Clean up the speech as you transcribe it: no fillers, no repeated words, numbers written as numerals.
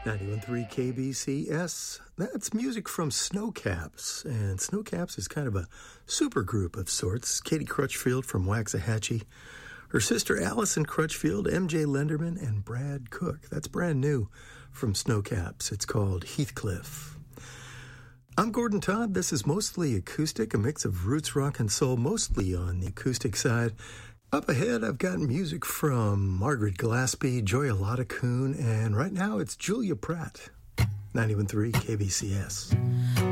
91.3 KBCS. That's music from Snowcaps. And Snowcaps is kind of a super group of sorts. Katie Crutchfield from Waxahachie. Her sister Allison Crutchfield, MJ Lenderman, and Brad Cook. That's brand new from Snowcaps. It's called Heathcliff. I'm Gordon Todd. This is mostly acoustic, a mix of roots, rock, and soul, mostly on the acoustic side. Up ahead, I've got music from Margaret Gillespie, Joy Alada-Coon, and right now it's Julia Pratt, 91.3 KBCS.